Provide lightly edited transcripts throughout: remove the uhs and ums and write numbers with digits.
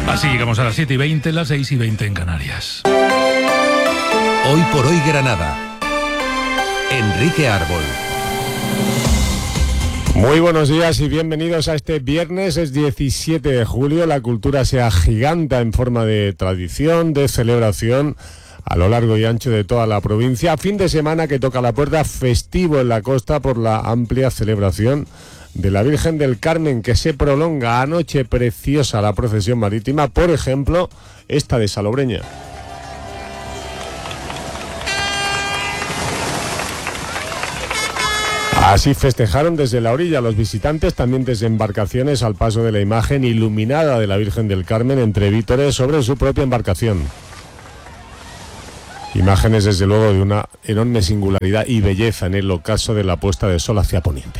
Así llegamos a las 7:20, las 6:20 en Canarias. Hoy por hoy Granada. Enrique Árbol. Muy buenos días y bienvenidos a este viernes, es 17 de julio, la cultura se agiganta en forma de tradición, de celebración a lo largo y ancho de toda la provincia. Fin de semana que toca la puerta, festivo en la costa por la amplia celebración de la Virgen del Carmen, que se prolonga. Anoche preciosa la procesión marítima, por ejemplo, esta de Salobreña. Así festejaron desde la orilla los visitantes, también desde embarcaciones, al paso de la imagen iluminada de la Virgen del Carmen entre vítores sobre su propia embarcación. Imágenes, desde luego, de una enorme singularidad y belleza en el ocaso de la puesta de sol hacia poniente.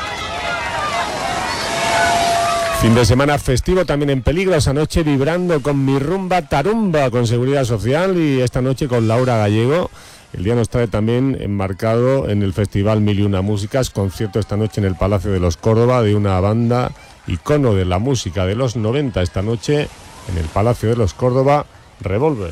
Fin de semana festivo también en Peligros, anoche vibrando con Mi Rumba Tarumba con Seguridad Social y esta noche con Laura Gallego. El día nos trae también enmarcado en el Festival Mil y Una Músicas, concierto esta noche en el Palacio de los Córdoba de una banda icono de la música de los 90, esta noche en el Palacio de los Córdoba, Revolver.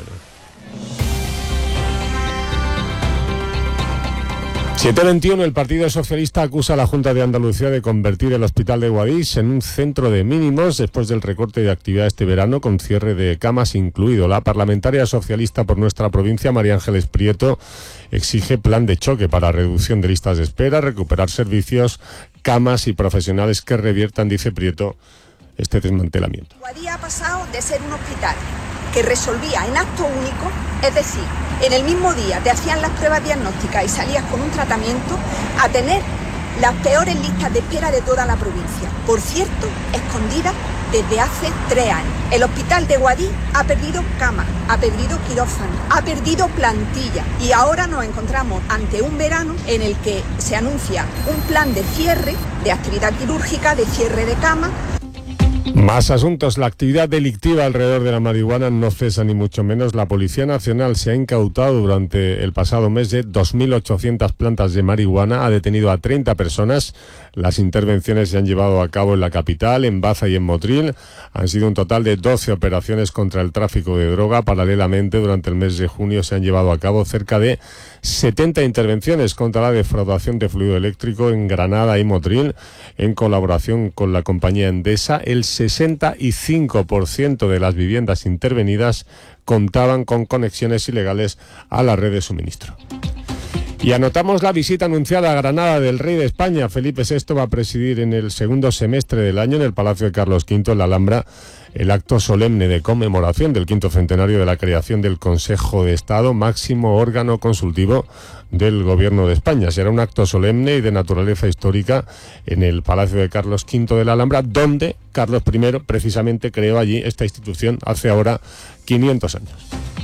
7:21, el Partido Socialista acusa a la Junta de Andalucía de convertir el Hospital de Guadix en un centro de mínimos después del recorte de actividad este verano, con cierre de camas incluido. La parlamentaria socialista por nuestra provincia, María Ángeles Prieto, exige plan de choque para reducción de listas de espera, recuperar servicios, camas y profesionales que reviertan, dice Prieto, este desmantelamiento. Guadix ha pasado de ser un hospital que resolvía en acto único, es decir, en el mismo día te hacían las pruebas diagnósticas y salías con un tratamiento, a tener las peores listas de espera de toda la provincia. Por cierto, escondidas desde hace 3 años. El hospital de Guadix ha perdido camas, ha perdido quirófanos, ha perdido plantilla y ahora nos encontramos ante un verano en el que se anuncia un plan de cierre de actividad quirúrgica, de cierre de camas. Más asuntos. La actividad delictiva alrededor de la marihuana no cesa ni mucho menos. La Policía Nacional se ha incautado durante el pasado mes de 2.800 plantas de marihuana, ha detenido a 30 personas. Las intervenciones se han llevado a cabo en la capital, en Baza y en Motril. Han sido un total de 12 operaciones contra el tráfico de droga. Paralelamente, durante el mes de junio se han llevado a cabo cerca de 70 intervenciones contra la defraudación de fluido eléctrico en Granada y Motril, en colaboración con la compañía Endesa. El 65% de las viviendas intervenidas contaban con conexiones ilegales a la red de suministro. Y anotamos la visita anunciada a Granada del rey de España. Felipe VI va a presidir en el segundo semestre del año en el Palacio de Carlos V, en la Alhambra, el acto solemne de conmemoración del 5º centenario de la creación del Consejo de Estado, máximo órgano consultivo del Gobierno de España. Será un acto solemne y de naturaleza histórica en el Palacio de Carlos V de la Alhambra, donde Carlos I precisamente creó allí esta institución hace ahora 500 años.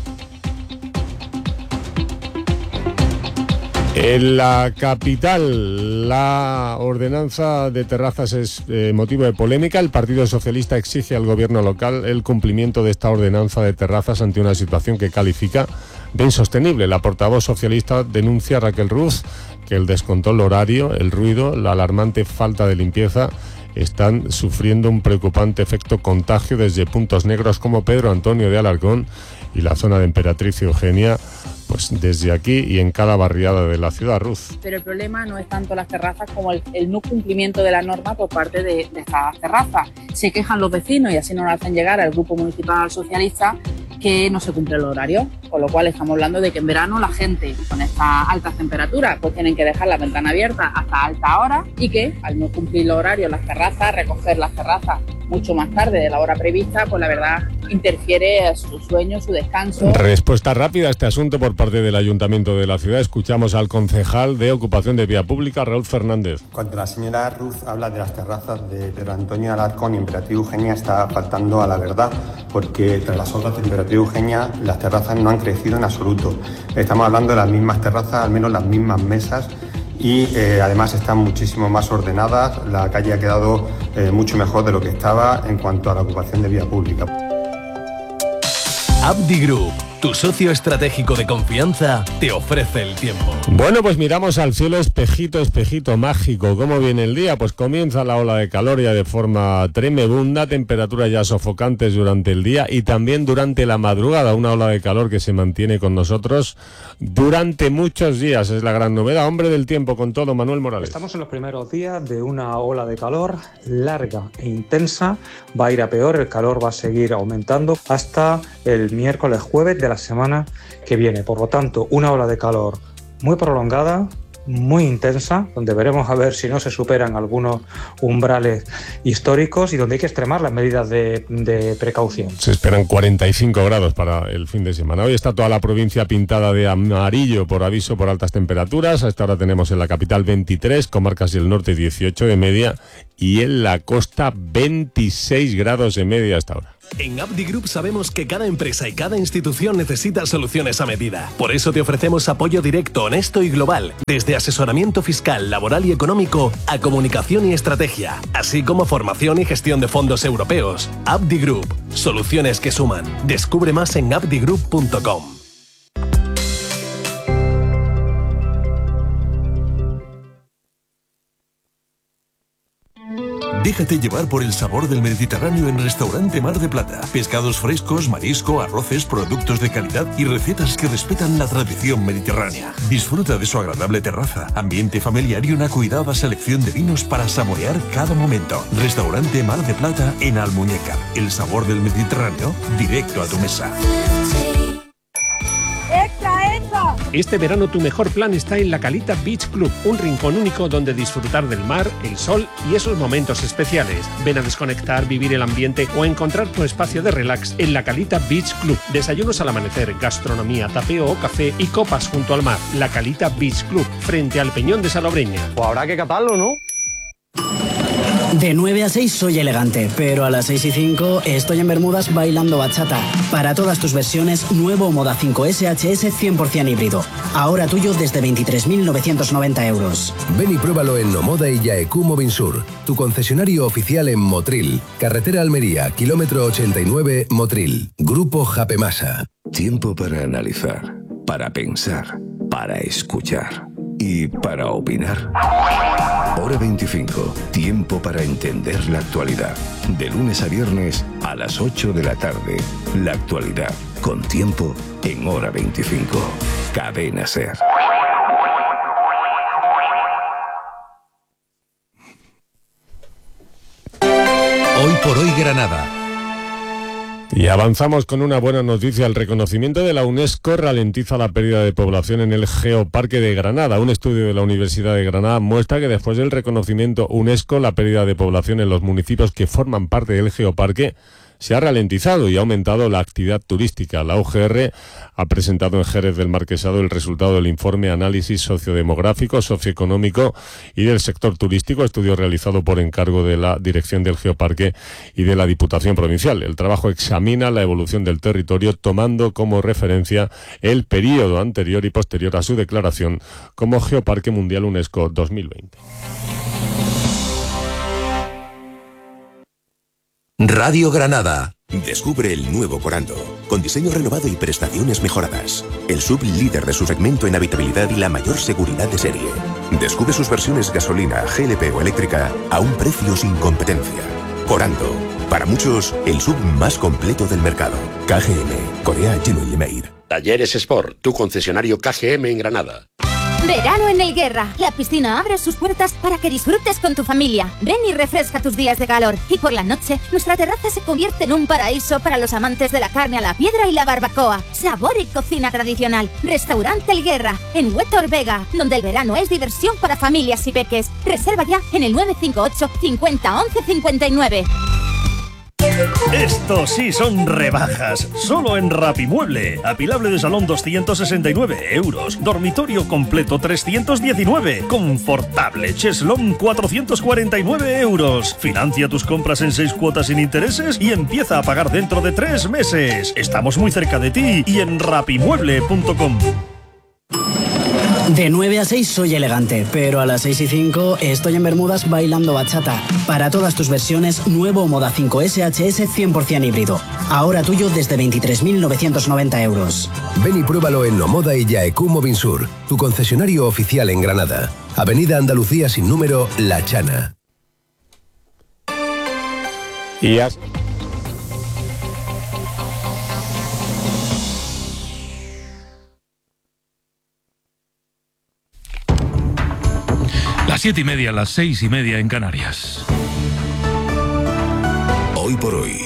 En la capital, la ordenanza de terrazas es motivo de polémica. El Partido Socialista exige al gobierno local el cumplimiento de esta ordenanza de terrazas ante una situación que califica de insostenible. La portavoz socialista denuncia, Raquel Ruz, que el descontrol horario, el ruido, la alarmante falta de limpieza están sufriendo un preocupante efecto contagio desde puntos negros como Pedro Antonio de Alarcón y la zona de Emperatriz y Eugenia, pues desde aquí y en cada barriada de la ciudad, Ruz. Pero el problema no es tanto las terrazas como el no cumplimiento de la norma por parte de estas terrazas. Se quejan los vecinos y así nos lo hacen llegar al Grupo Municipal Socialista, que no se cumple el horario, con lo cual estamos hablando de que en verano la gente con estas altas temperaturas pues tienen que dejar la ventana abierta hasta alta hora y que al no cumplir el horario las terrazas, recoger las terrazas mucho más tarde de la hora prevista, pues la verdad interfiere a su sueño, su descanso. Respuesta rápida a este asunto por parte del Ayuntamiento de la ciudad. Escuchamos al concejal de Ocupación de Vía Pública, Raúl Fernández. Cuando la señora Ruz habla de las terrazas de Pedro Antonio Alarcón y Emperatriz Eugenia, está faltando a la verdad, porque tras las obras de Emperatriz Eugenia las terrazas no han crecido en absoluto. Estamos hablando de las mismas terrazas, al menos las mismas mesas, y además están muchísimo más ordenadas. La calle ha quedado mucho mejor de lo que estaba en cuanto a la ocupación de vía pública. Abdi Group, tu socio estratégico de confianza, te ofrece el tiempo. Bueno, pues miramos al cielo, espejito, espejito mágico. ¿Cómo viene el día? Pues comienza la ola de calor ya de forma tremebunda, temperaturas ya sofocantes durante el día y también durante la madrugada, una ola de calor que se mantiene con nosotros durante muchos días. Es la gran novedad. Hombre del tiempo con todo, Manuel Morales. Estamos en los primeros días de una ola de calor larga e intensa. Va a ir a peor, el calor va a seguir aumentando hasta el miércoles, jueves de la semana que viene. Por lo tanto, una ola de calor muy prolongada, muy intensa, donde veremos a ver si no se superan algunos umbrales históricos y donde hay que extremar las medidas de precaución. Se esperan 45 grados para el fin de semana. Hoy está toda la provincia pintada de amarillo por aviso por altas temperaturas. A esta hora tenemos en la capital 23, comarcas del norte 18 de media y en la costa 26 grados de media hasta ahora. En Abdi Group sabemos que cada empresa y cada institución necesita soluciones a medida. Por eso te ofrecemos apoyo directo, honesto y global, desde asesoramiento fiscal, laboral y económico a comunicación y estrategia, así como formación y gestión de fondos europeos. Abdi Group, soluciones que suman. Descubre más en abdigroup.com. Déjate llevar por el sabor del Mediterráneo en Restaurante Mar de Plata. Pescados frescos, marisco, arroces, productos de calidad y recetas que respetan la tradición mediterránea. Disfruta de su agradable terraza, ambiente familiar y una cuidada selección de vinos para saborear cada momento. Restaurante Mar de Plata en Almuñécar. El sabor del Mediterráneo directo a tu mesa. Este verano tu mejor plan está en La Calita Beach Club, un rincón único donde disfrutar del mar, el sol y esos momentos especiales. Ven a desconectar, vivir el ambiente o encontrar tu espacio de relax en La Calita Beach Club. Desayunos al amanecer, gastronomía, tapeo o café y copas junto al mar. La Calita Beach Club, frente al Peñón de Salobreña. Pues habrá que catarlo, ¿no? De 9 a 6 soy elegante, pero a las 6 y 5 estoy en Bermudas bailando bachata. Para todas tus versiones, nuevo Moda 5 SHS 100% híbrido. Ahora tuyo desde 23.990 euros. Ven y pruébalo en Nomoda y Yaeku Mobinsur, tu concesionario oficial en Motril, carretera Almería, kilómetro 89, Motril. Grupo Japemasa. Tiempo para analizar, para pensar, para escuchar y para opinar. Hora 25, tiempo para entender la actualidad. De lunes a viernes a las 8 de la tarde. La actualidad, con tiempo en Hora 25. Cadena SER. Hoy por hoy Granada. Y avanzamos con una buena noticia. El reconocimiento de la UNESCO ralentiza la pérdida de población en el Geoparque de Granada. Un estudio de la Universidad de Granada muestra que después del reconocimiento UNESCO, la pérdida de población en los municipios que forman parte del Geoparque se ha ralentizado y ha aumentado la actividad turística. La UGR ha presentado en Jerez del Marquesado el resultado del informe Análisis Sociodemográfico, Socioeconómico y del Sector Turístico, estudio realizado por encargo de la Dirección del Geoparque y de la Diputación Provincial. El trabajo examina la evolución del territorio tomando como referencia el período anterior y posterior a su declaración como Geoparque Mundial UNESCO 2020. Radio Granada. Descubre el nuevo Corando, con diseño renovado y prestaciones mejoradas. El sub líder de su segmento en habitabilidad y la mayor seguridad de serie. Descubre sus versiones gasolina, GLP o eléctrica a un precio sin competencia. Corando, para muchos, el sub más completo del mercado. KGM, Korea Genuine Made. Talleres Sport, tu concesionario KGM en Granada. Verano en El Guerra. La piscina abre sus puertas para que disfrutes con tu familia. Ven y refresca tus días de calor. Y por la noche, nuestra terraza se convierte en un paraíso para los amantes de la carne a la piedra y la barbacoa. Sabor y cocina tradicional. Restaurante El Guerra, en Huétor Vega, donde el verano es diversión para familias y peques. Reserva ya en el 958 50 11 59. Estos sí son rebajas, solo en Rapimueble. Apilable de salón 269 euros, dormitorio completo 319, confortable cheslón 449 euros. Financia tus compras en 6 cuotas sin intereses y empieza a pagar dentro de 3 meses. Estamos muy cerca de ti y en rapimueble.com. De 9 a 6 soy elegante, pero a las 6 y 5 estoy en Bermudas bailando bachata. Para todas tus versiones, nuevo Moda 5 SHS 100% híbrido. Ahora tuyo desde 23.990 euros. Ven y pruébalo en Nomoda y Yaeku Mobinsur, tu concesionario oficial en Granada. Avenida Andalucía sin número, La Chana. Y Las 7:30, las 6:30 en Canarias. Hoy por hoy,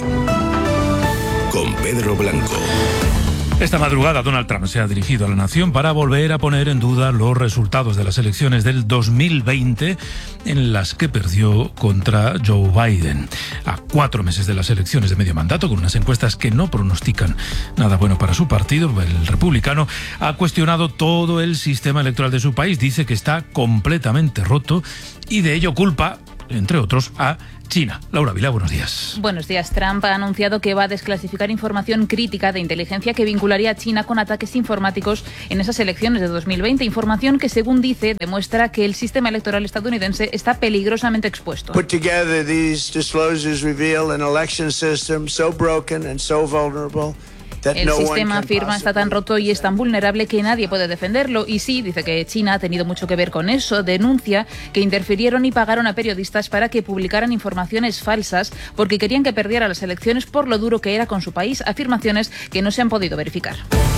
con Pedro Blanco. Esta madrugada Donald Trump se ha dirigido a la nación para volver a poner en duda los resultados de las elecciones del 2020 en las que perdió contra Joe Biden. A 4 meses de las elecciones de medio mandato, con unas encuestas que no pronostican nada bueno para su partido, el republicano, ha cuestionado todo el sistema electoral de su país. Dice que está completamente roto y de ello culpa, entre otros, a China. Laura Vilá, buenos días. Buenos días. Trump ha anunciado que va a desclasificar información crítica de inteligencia que vincularía a China con ataques informáticos en esas elecciones de 2020. Información que, según dice, demuestra que el sistema electoral estadounidense está peligrosamente expuesto. Put together these disclosures reveal an election system so broken and so vulnerable. El sistema, afirma, está tan roto y es tan vulnerable que nadie puede defenderlo. Y sí, dice que China ha tenido mucho que ver con eso. Denuncia que interfirieron y pagaron a periodistas para que publicaran informaciones falsas porque querían que perdiera las elecciones por lo duro que era con su país. Afirmaciones que no se han podido verificar.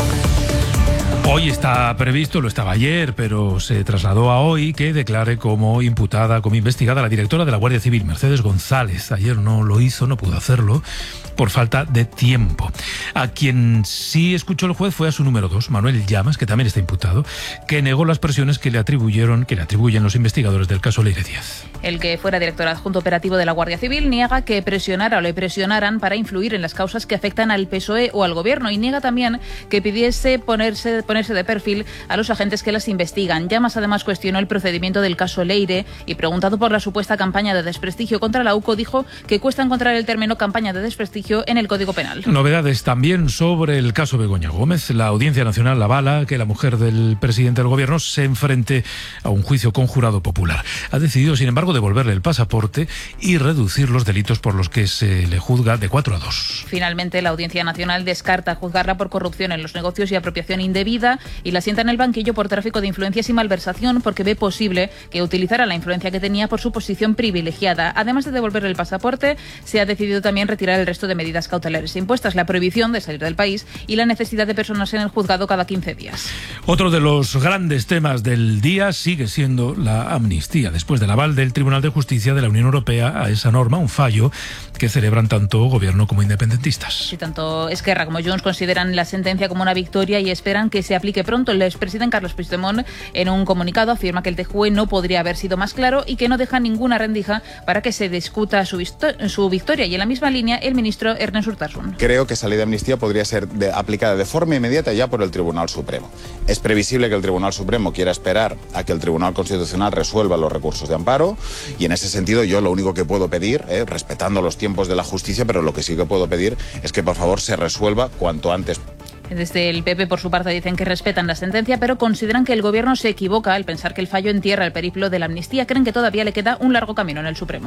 Hoy está previsto, lo estaba ayer, pero se trasladó a hoy, que declare como imputada, como investigada, la directora de la Guardia Civil, Mercedes González. Ayer no lo hizo, no pudo hacerlo, por falta de tiempo. A quien sí escuchó el juez fue a su número 2, Manuel Llamas, que también está imputado, que negó las presiones que le atribuyen los investigadores del caso Leire Díaz. El que fuera director adjunto operativo de la Guardia Civil niega que presionara o le presionaran para influir en las causas que afectan al PSOE o al gobierno, y niega también que pidiese ponerse de perfil a los agentes que las investigan. Llamas además cuestionó el procedimiento del caso Leire y, preguntado por la supuesta campaña de desprestigio contra la UCO, dijo que cuesta encontrar el término campaña de desprestigio en el Código Penal. Novedades también sobre el caso Begoña Gómez. La Audiencia Nacional avala que la mujer del presidente del gobierno se enfrente a un juicio con jurado popular. Ha decidido, sin embargo, devolverle el pasaporte y reducir los delitos por los que se le juzga de 4 a 2. Finalmente, la Audiencia Nacional descarta juzgarla por corrupción en los negocios y apropiación indebida y la sienta en el banquillo por tráfico de influencias y malversación, porque ve posible que utilizara la influencia que tenía por su posición privilegiada. Además de devolverle el pasaporte, se ha decidido también retirar el resto de medidas cautelares impuestas, la prohibición de salir del país y la necesidad de personarse en el juzgado cada 15 días. Otro de los grandes temas del día sigue siendo la amnistía, después del aval del Tribunal de Justicia de la Unión Europea a esa norma, un fallo que celebran tanto gobierno como independentistas. Y tanto Esquerra como Junts consideran la sentencia como una victoria y esperan que se aplique pronto. El expresidente Carles Puigdemont, en un comunicado, afirma que el TJUE no podría haber sido más claro y que no deja ninguna rendija para que se discuta su victoria. Y en la misma línea, el ministro Ernest Urtasun. Creo que esa ley de amnistía podría ser aplicada de forma inmediata ya por el Tribunal Supremo. Es previsible que el Tribunal Supremo quiera esperar a que el Tribunal Constitucional resuelva los recursos de amparo, y en ese sentido yo lo único que puedo pedir, respetando los tiempos de la justicia, pero lo que sí que puedo pedir es que por favor se resuelva cuanto antes. Desde el PP, por su parte, dicen que respetan la sentencia, pero consideran que el gobierno se equivoca al pensar que el fallo entierra el periplo de la amnistía. Creen que todavía le queda un largo camino en el Supremo.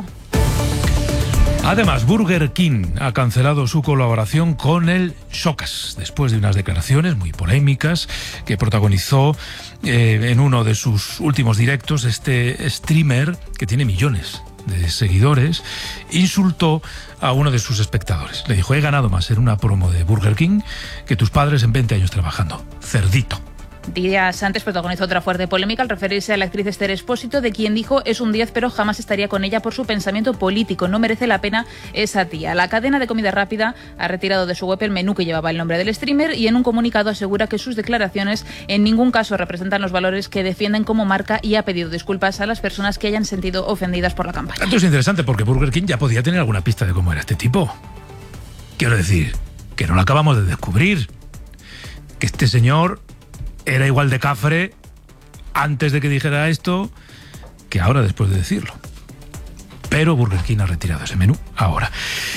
Además, Burger King ha cancelado su colaboración con el Showcase después de unas declaraciones muy polémicas que protagonizó en uno de sus últimos directos. Este streamer, que tiene millones de seguidores, insultó a uno de sus espectadores. Le dijo: he ganado más en una promo de Burger King que tus padres en 20 años trabajando. Cerdito. Días antes protagonizó otra fuerte polémica al referirse a la actriz Esther Expósito, de quien dijo es un 10 pero jamás estaría con ella por su pensamiento político. No merece la pena esa tía. La cadena de comida rápida ha retirado de su web el menú que llevaba el nombre del streamer y en un comunicado asegura que sus declaraciones en ningún caso representan los valores que defienden como marca, y ha pedido disculpas a las personas que hayan sentido ofendidas por la campaña. Esto es interesante porque Burger King ya podía tener alguna pista de cómo era este tipo. Quiero decir, que no lo acabamos de descubrir. Que este señor era igual de cafre antes de que dijera esto que ahora después de decirlo. Pero Burger King ha retirado ese menú ahora.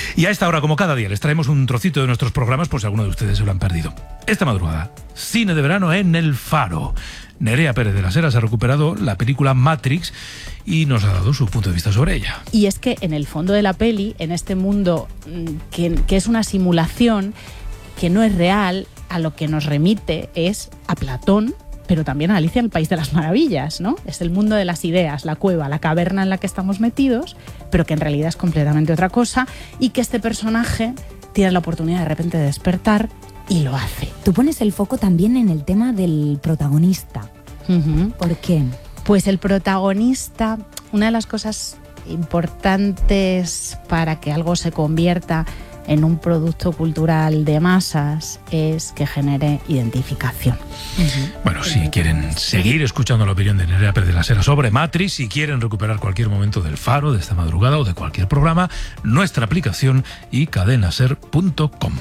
Y a esta hora, como cada día, les traemos un trocito de nuestros programas por si alguno de ustedes se lo han perdido. Esta madrugada, cine de verano en El Faro. Nerea Pérez de las Heras ha recuperado la película Matrix y nos ha dado su punto de vista sobre ella. Y es que en el fondo de la peli, en este mundo que es una simulación, que no es real, a lo que nos remite es a Platón, pero también a Alicia en el País de las Maravillas, ¿no? Es el mundo de las ideas, la cueva, la caverna en la que estamos metidos, pero que en realidad es completamente otra cosa, y que este personaje tiene la oportunidad de repente de despertar y lo hace. Tú pones el foco también en el tema del protagonista. ¿Por qué? Pues el protagonista, una de las cosas importantes para que algo se convierta en un producto cultural de masas es que genere identificación. Bueno, si quieren seguir escuchando la opinión de Nerea Pérez de las Heras sobre Matrix, si quieren recuperar cualquier momento del Faro, de esta madrugada o de cualquier programa, nuestra aplicación y cadenaser.com.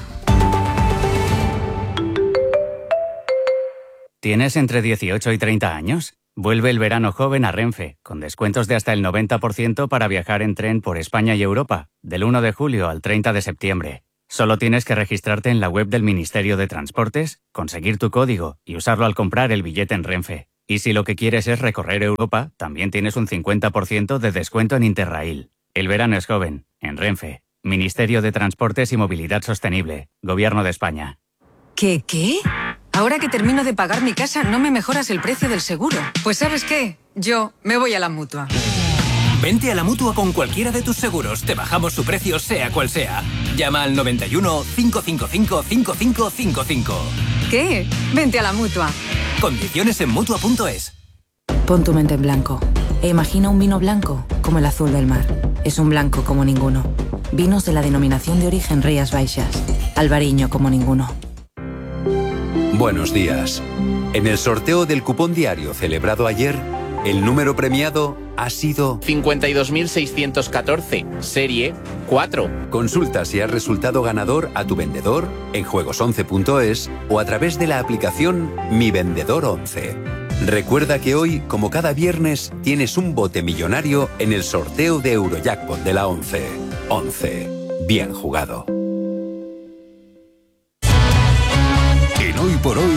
¿Tienes entre 18 y 30 años? Vuelve el verano joven a Renfe, con descuentos de hasta el 90% para viajar en tren por España y Europa, del 1 de julio al 30 de septiembre. Solo tienes que registrarte en la web del Ministerio de Transportes, conseguir tu código y usarlo al comprar el billete en Renfe. Y si lo que quieres es recorrer Europa, también tienes un 50% de descuento en Interrail. El verano es joven, en Renfe. Ministerio de Transportes y Movilidad Sostenible, Gobierno de España. ¿Qué? Ahora que termino de pagar mi casa, ¿no me mejoras el precio del seguro? Pues ¿sabes qué? Yo me voy a la Mutua. Vente a la Mutua con cualquiera de tus seguros. Te bajamos su precio sea cual sea. Llama al 91 555 5555. ¿Qué? Vente a la Mutua. Condiciones en Mutua.es. Pon tu mente en blanco e imagina un vino blanco como el azul del mar. Es un blanco como ninguno. Vinos de la denominación de origen Rías Baixas. Albariño como ninguno. Buenos días. En el sorteo del cupón diario celebrado ayer, el número premiado ha sido 52.614, serie 4. Consulta si has resultado ganador a tu vendedor en juegos11.es o a través de la aplicación Mi Vendedor 11. Recuerda que hoy, como cada viernes, tienes un bote millonario en el sorteo de Eurojackpot de la 11. 11. Bien jugado. Hoy por hoy,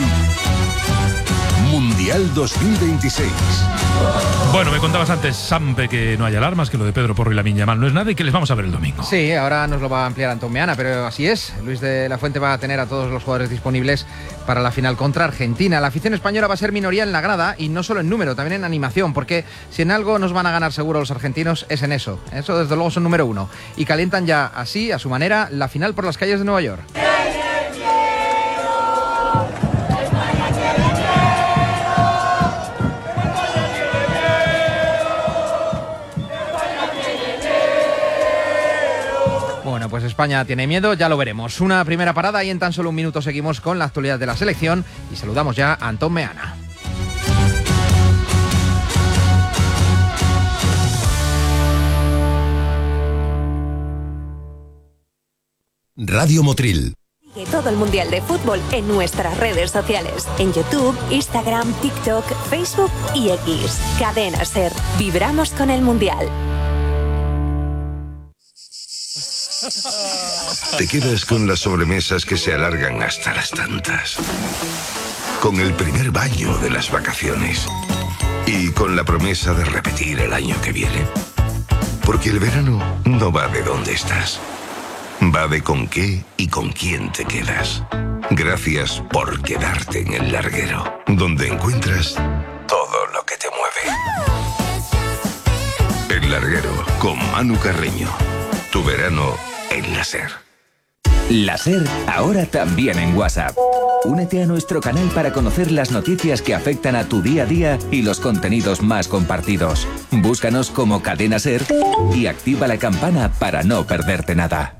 Mundial 2026. Bueno, me contabas antes, Sampe, que no hay alarmas, que lo de Pedro Porro y Lamine Yamal no es nada y que les vamos a ver el domingo. Sí, ahora nos lo va a ampliar Antón Meana, pero así es. Luis de la Fuente va a tener a todos los jugadores disponibles para la final contra Argentina. La afición española va a ser minoría en la grada y no solo en número, también en animación, porque si en algo nos van a ganar seguro los argentinos es en eso. Eso desde luego son número uno. Y calientan ya así, a su manera, la final por las calles de Nueva York. Bueno, pues España tiene miedo, ya lo veremos. Una primera parada y en tan solo un minuto seguimos con la actualidad de la selección y saludamos ya a Antón Meana. Radio Motril. Sigue todo el Mundial de Fútbol en nuestras redes sociales. En YouTube, Instagram, TikTok, Facebook y X. Cadena Ser. Vibramos con el Mundial. Te quedas con las sobremesas que se alargan hasta las tantas. Con el primer baño de las vacaciones. Y con la promesa de repetir el año que viene. Porque el verano no va de dónde estás. Va de con qué y con quién te quedas. Gracias por quedarte en El Larguero, donde encuentras todo lo que te mueve. El Larguero, con Manu Carreño. Tu verano en la SER. La SER, ahora también en WhatsApp. Únete a nuestro canal para conocer las noticias que afectan a tu día a día y los contenidos más compartidos. Búscanos como Cadena SER y activa la campana para no perderte nada.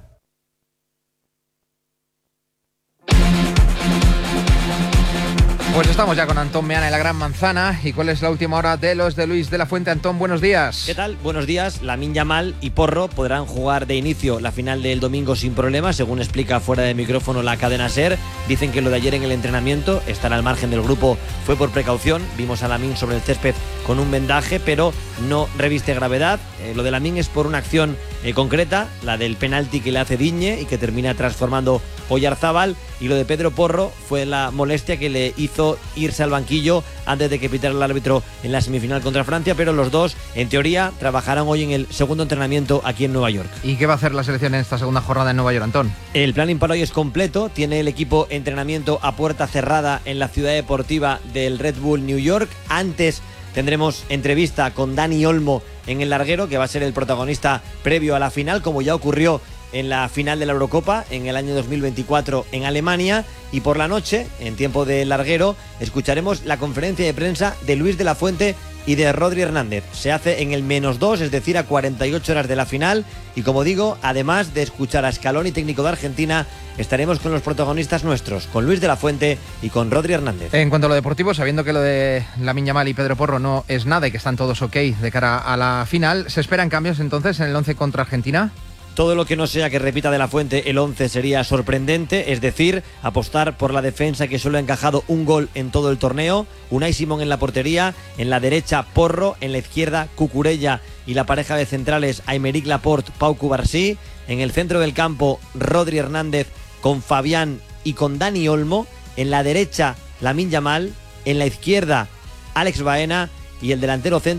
Pues estamos ya con Antón Meana en la Gran Manzana. ¿Y cuál es la última hora de los de Luis de la Fuente? Antón, buenos días. ¿Qué tal? Buenos días. Lamine Yamal y Porro podrán jugar de inicio la final del domingo sin problemas, según explica fuera de micrófono la cadena SER. Dicen que lo de ayer en el entrenamiento, estar al margen del grupo, fue por precaución. Vimos a Lamine sobre el césped con un vendaje, pero no reviste gravedad. Lo de Lamine es por una acción concreta, la del penalti que le hace Digne y que termina transformando Oyarzábal. Y lo de Pedro Porro fue la molestia que le hizo irse al banquillo antes de que pitara el árbitro en la semifinal contra Francia, pero los dos, en teoría, trabajarán hoy en el segundo entrenamiento aquí en Nueva York. ¿Y qué va a hacer la selección en esta segunda jornada en Nueva York, Antón? El plan para hoy es completo. Tiene el equipo entrenamiento a puerta cerrada en la ciudad deportiva del Red Bull New York. Antes tendremos entrevista con Dani Olmo en el larguero, que va a ser el protagonista previo a la final, como ya ocurrió en la final de la Eurocopa en el año 2024 en Alemania. Y por la noche, en tiempo de larguero, escucharemos la conferencia de prensa de Luis de la Fuente y de Rodri Hernández. Se hace en el -2, es decir, a 48 horas de la final. Y como digo, además de escuchar a Scaloni, técnico de Argentina, estaremos con los protagonistas nuestros, con Luis de la Fuente y con Rodri Hernández. En cuanto a lo deportivo, sabiendo que lo de Lamine Yamal y Pedro Porro no es nada y que están todos ok de cara a la final, ¿se esperan cambios entonces en el 11 contra Argentina? Todo lo que no sea que repita de la Fuente el 11 sería sorprendente, es decir, apostar por la defensa que solo ha encajado un gol en todo el torneo. Unai Simón en la portería, en la derecha Porro, en la izquierda Cucurella y la pareja de centrales Aymeric Laporte, Pau Cubarsí. En el centro del campo Rodri Hernández con Fabián y con Dani Olmo. En la derecha Lamine Yamal, en la izquierda Alex Baena y el delantero centro